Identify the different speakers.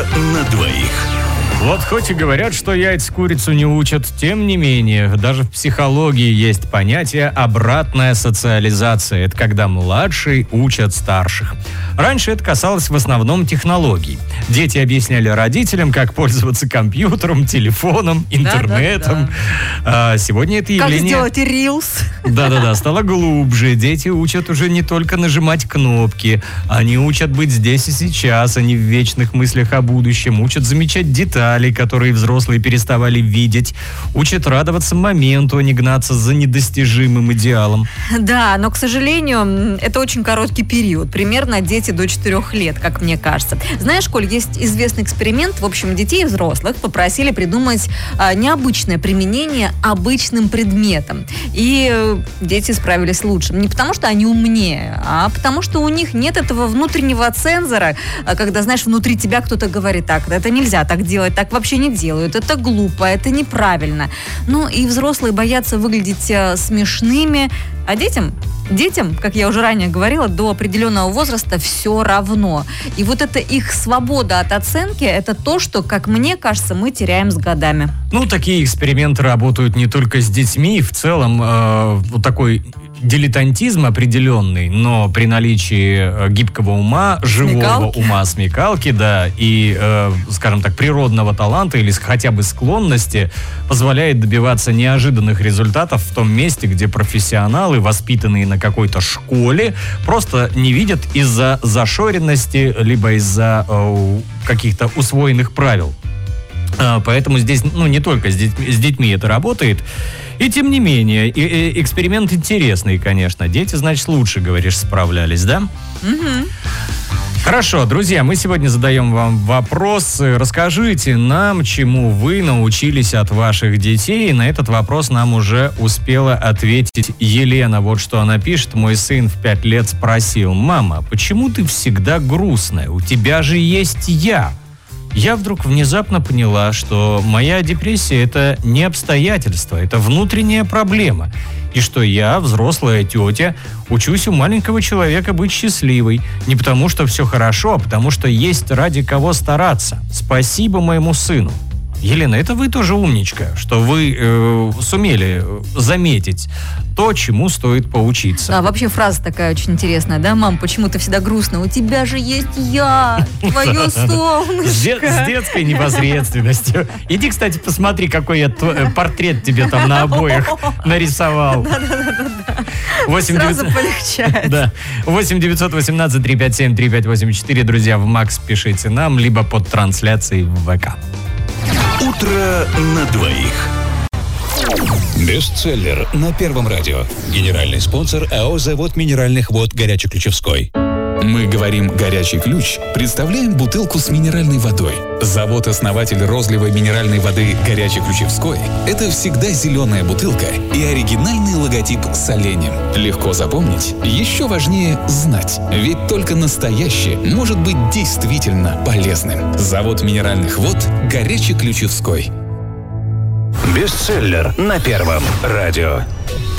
Speaker 1: Утро на двоих.
Speaker 2: Вот хоть и говорят, что яйца курицу не учат, тем не менее, даже в психологии есть понятие «обратная социализация». Это когда младшие учат старших. Раньше это касалось в основном технологий. Дети объясняли родителям, как пользоваться компьютером, телефоном, интернетом.
Speaker 3: Да.
Speaker 2: Сегодня это явление...
Speaker 3: Как сделать рилс.
Speaker 2: Да-да-да, стало глубже. Дети учат уже не только нажимать кнопки. Они учат быть здесь и сейчас, а не в вечных мыслях о будущем. Учат замечать детали, которые взрослые переставали видеть. Учат радоваться моменту, а не гнаться за недостижимым идеалом.
Speaker 3: Да, но, к сожалению, это очень короткий период. Примерно дети до 4 лет, как мне кажется. Знаешь, Коль, есть известный эксперимент. В общем, детей и взрослых попросили придумать необычное применение обычным предметам. И дети справились лучше. Не потому, что они умнее, а потому, что у них нет этого внутреннего цензора, когда, знаешь, внутри тебя кто-то говорит: так, это нельзя так делать, так вообще не делают, это глупо, это неправильно. Ну и взрослые боятся выглядеть смешными, а детям, как я уже ранее говорила, до определенного возраста все равно. И вот эта их свобода от оценки, это то, что, как мне кажется, мы теряем с годами.
Speaker 2: Ну, такие эксперименты работают не только с детьми, в целом вот такой дилетантизм определенный, но при наличии гибкого ума, живого ума, смекалки, да, и, скажем так, природного таланта или хотя бы склонности позволяет добиваться неожиданных результатов в том месте, где профессионалы, воспитанные на какой-то школе, просто не видят из-за зашоренности, либо из-за каких-то усвоенных правил. Поэтому здесь, не только с детьми это работает. И тем не менее, эксперимент интересный, конечно. Дети, значит, лучше, говоришь, справлялись, да?
Speaker 3: Угу.
Speaker 2: Хорошо, друзья, мы сегодня задаем вам вопросы. Расскажите нам, чему вы научились от ваших детей. И на этот вопрос нам уже успела ответить Елена. Вот что она пишет. Мой сын в 5 лет спросил: «Мама, почему ты всегда грустная? У тебя же есть я». Я вдруг внезапно поняла, что моя депрессия – это не обстоятельство, это внутренняя проблема. И что я, взрослая тетя, учусь у маленького человека быть счастливой. Не потому, что все хорошо, а потому, что есть ради кого стараться. Спасибо моему сыну». Елена, это вы тоже умничка, что вы сумели заметить то, чему стоит поучиться.
Speaker 3: А вообще фраза такая очень интересная, да? «Мам, почему ты всегда грустная? У тебя же есть я, твое солнышко».
Speaker 2: С детской непосредственностью. Иди, кстати, посмотри, какой я портрет тебе там на обоях нарисовал.
Speaker 3: Да. Сразу полегчает.
Speaker 2: Да. 8-918-357-3584. Друзья, в Макс пишите нам, либо под трансляцией в ВК.
Speaker 1: Утро на двоих.
Speaker 4: Бестселлер на Первом радио. Генеральный спонсор АО «Завод минеральных вод Горячеключевской». Мы говорим «горячий ключ», представляем бутылку с минеральной водой. Завод-основатель розливой минеральной воды Горячеключевской – это всегда зеленая бутылка и оригинальный логотип с оленем. Легко запомнить, еще важнее знать. Ведь только настоящее может быть действительно полезным. Завод минеральных вод Горячеключевской.
Speaker 1: Бестселлер на Первом радио.